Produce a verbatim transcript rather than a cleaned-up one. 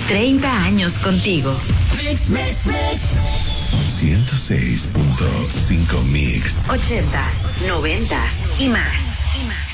treinta años contigo. Mix, mix, mix. ciento seis punto cinco Mix. ochentas, noventas y más. Y más.